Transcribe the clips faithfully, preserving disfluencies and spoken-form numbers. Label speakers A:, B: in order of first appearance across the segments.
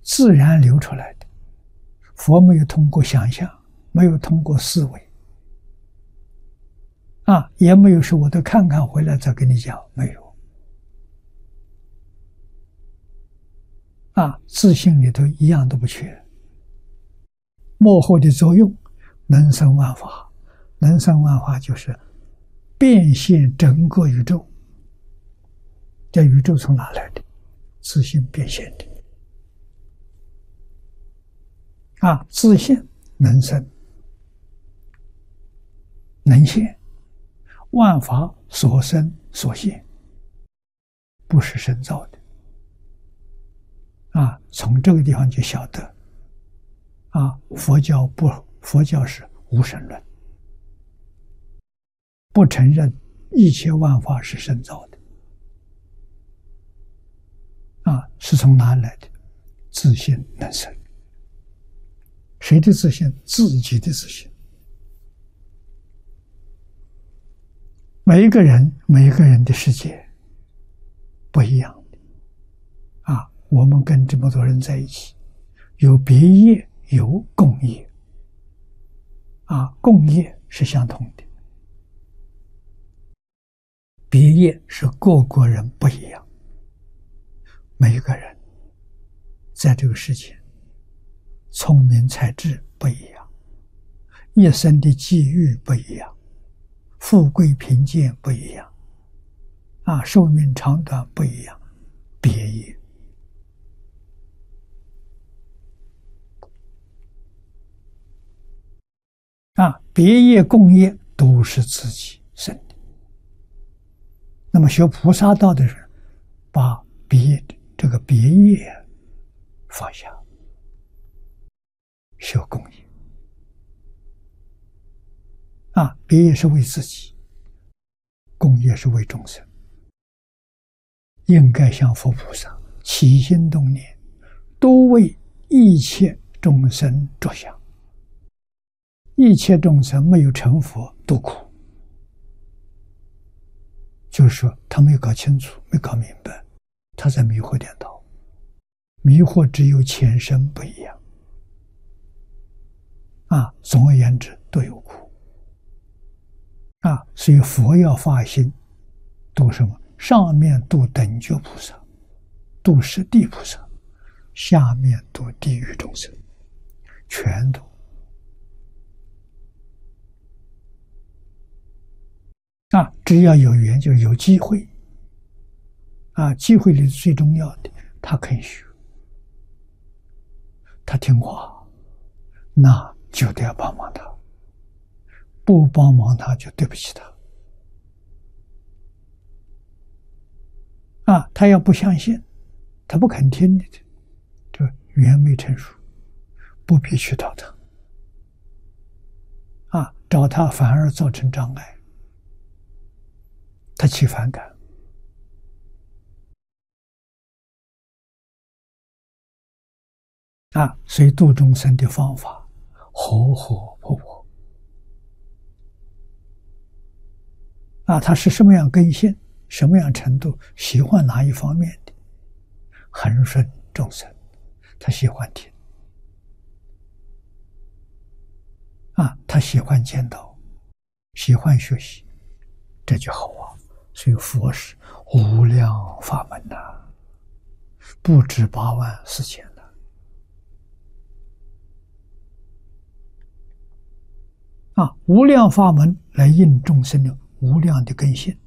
A: 自然流出来的。佛没有通过想象，没有通过思维，啊，也没有说我都看看回来再跟你讲，没有。啊，自信里头一样都不缺。幕后的作用，能生万法，能生万法就是变现整个宇宙。这宇宙从哪来的？自信变现的。啊，自信能生能现，万法所生所现，不是神造的。啊，从这个地方就晓得，啊，佛教不，佛教是无神论，不承认一切万法是神造的。啊，是从哪来的？自信能生。谁的自信？自己的自信。每一个人，每一个人的世界不一样的。啊，我们跟这么多人在一起，有别业，有共业。啊，共业是相同的，别业是各国人不一样。每一个人在这个世界，聪明才智不一样，一生的际遇不一样，富贵贫贱不一样，啊，寿命长短不一样，别业。啊，别业共业都是自己生的。那么学菩萨道的人，把别这个别业放下，修共业。啊，别业是为自己，共业是为众生。应该向佛菩萨起心动念，都为一切众生着想。一切众生没有成佛都苦，就是说他没有搞清楚，没搞明白，他在迷惑颠倒。迷惑只有前身不一样。啊，总而言之都有苦。啊，所以佛要发心度什么？上面度等觉菩萨，度十地菩萨，下面度地狱众生，全度。啊，只要有缘就有机会。啊，机会里最重要的，他肯学，他听话，那就得要帮忙他，不帮忙他就对不起他。啊，他要不相信，他不肯听你的，这缘没成熟，不必去找他。啊，找他反而造成障碍，他起反感。啊，所以度众生的方法活活泼泼。啊，他是什么样根性，什么样程度，喜欢哪一方面的，恒顺众生，他喜欢听。啊，他喜欢见到，喜欢学习，这就好啊。所以佛是无量法门呐、啊，不止八万四千了。啊，无量法门来应众生的无量的根性，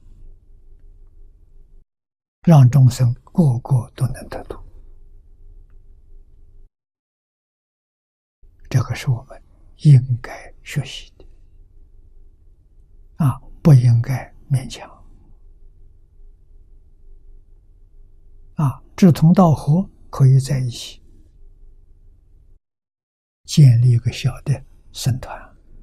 A: 让众生个个都能得度。这个是我们应该学习的。啊，不应该勉强。啊，志同道合可以在一起建立一个小的僧团。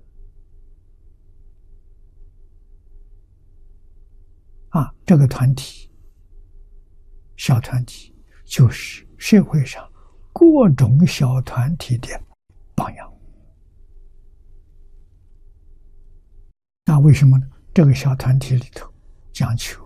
A: 啊，这个团体，小团体就是社会上各种小团体的榜样。那为什么呢？这个小团体里头讲求